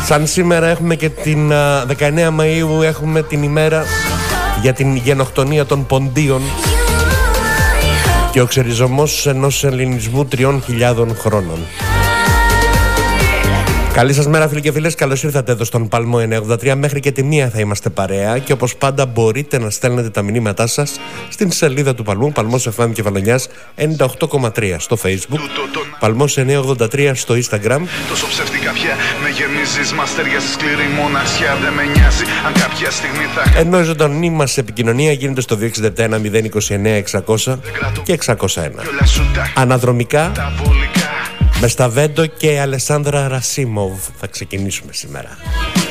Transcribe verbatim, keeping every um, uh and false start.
Σαν σήμερα έχουμε και την δεκαεννέα Μαΐου, έχουμε την ημέρα για την γενοκτονία των Ποντίων και ο ξεριζωμός ενός ελληνισμού τριών χιλιάδων χρόνων. Καλή σας μέρα φίλοι και φίλες, καλώς ήρθατε εδώ στον Παλμό εννιακόσια ογδόντα τρία. Μέχρι και τη μία θα είμαστε παρέα και όπως πάντα μπορείτε να στέλνετε τα μηνύματά σας στην σελίδα του Παλμού, Παλμός εφ εμ Κεφαλονιάς ενενήντα οκτώ κόμμα τρία στο Facebook, Παλμός εννιακόσια ογδόντα τρία στο Instagram. Τόσο ψεύτικα πια με γεμίζεις, μας ταιριάζει σκληρή μοναξιά, δεν με νοιάζει αν κάποια στιγμή θα... Ενώ η ζωντανή μας επικοινωνία γίνεται στο δύο έξι ένα μηδέν είκοσι εννέα εξακόσια και εξακόσια ένα. Αναδρομικά με Σταβέντο και Αλεσάνδρα Ρασίμοβ θα ξεκινήσουμε σήμερα.